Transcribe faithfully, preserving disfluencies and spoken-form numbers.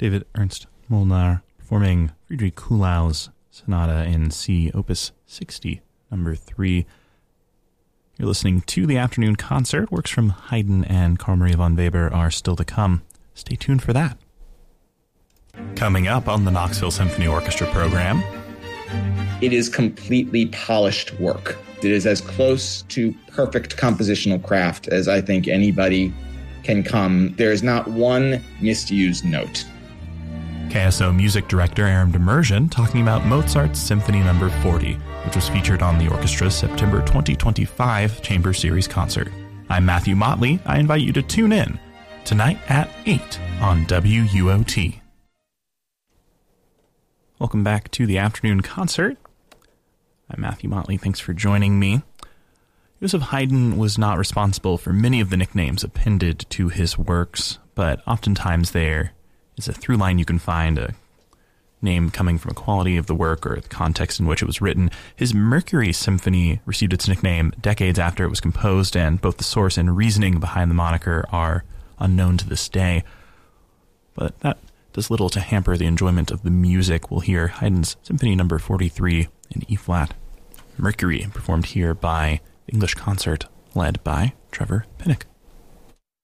David Ernst Molnar performing Friedrich Kuhlau's Sonata in C, Opus sixty, number three. You're listening to the afternoon concert. Works from Haydn and Carl Maria von Weber are still to come. Stay tuned for that. Coming up on the Knoxville Symphony Orchestra program. It is completely polished work. It is as close to perfect compositional craft as I think anybody can come. There is not one misused note. K S O music director Aram Demerjian talking about Mozart's Symphony Number forty, which was featured on the orchestra's September twenty twenty-five Chamber Series concert. I'm Matthew Motley. I invite you to tune in tonight at eight on W U O T. Welcome back to the afternoon concert. I'm Matthew Motley. Thanks for joining me. Joseph Haydn was not responsible for many of the nicknames appended to his works, but oftentimes there is a through line you can find, a name coming from a quality of the work or the context in which it was written. His Mercury Symphony received its nickname decades after it was composed, and both the source and reasoning behind the moniker are unknown to this day. But that does little to hamper the enjoyment of the music. We'll hear Haydn's Symphony Number forty-three in E-flat, Mercury, performed here by the English Concert, led by Trevor Pinnock.